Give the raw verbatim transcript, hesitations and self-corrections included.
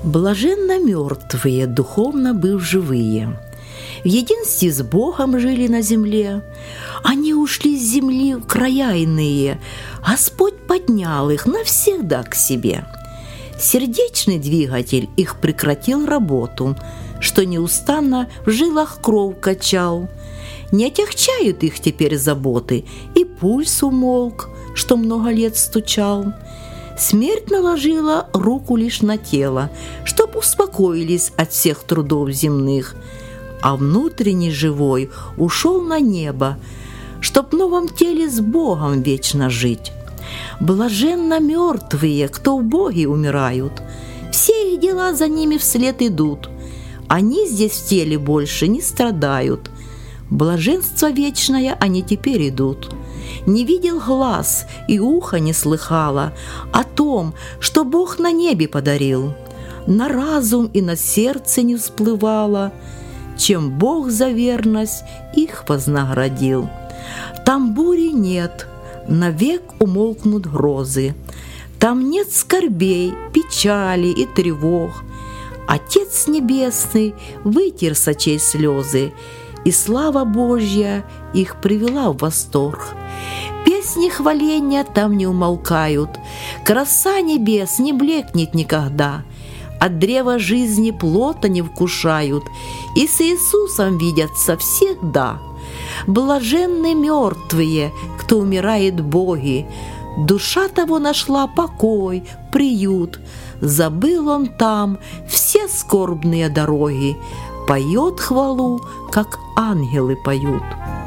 Блаженно мертвые, духовно быв живые, в единстве с Богом жили на земле. Они ушли с земли в края иные, Господь поднял их навсегда к себе. Сердечный двигатель их прекратил работу, что неустанно в жилах кровь качал. Не отягчают их теперь заботы, и пульс умолк, что много лет стучал. Смерть наложила руку лишь на тело, чтоб успокоились от всех трудов земных, а внутренний живой ушел на небо, чтоб в новом теле с Богом вечно жить. Блаженно мертвые, кто в Боге умирают, все их дела за ними вслед идут, они здесь в теле больше не страдают, блаженство вечное они теперь идут. Не видел глаз и ухо не слыхало о том, что Бог на небе подарил, на разум и на сердце не всплывало, чем Бог за верность их вознаградил. Там бури нет, навек умолкнут грозы, там нет скорбей, печали и тревог. Отец Небесный вытер с очей слезы, и слава Божья их привела в восторг. Песни хваления там не умолкают, краса небес не блекнет никогда, от древа жизни плота не вкушают, и с Иисусом видятся всегда. Блаженны мертвые, кто умирает в Боге, душа того нашла покой, приют, забыл он там все скорбные дороги, поет хвалу, как ангелы поют.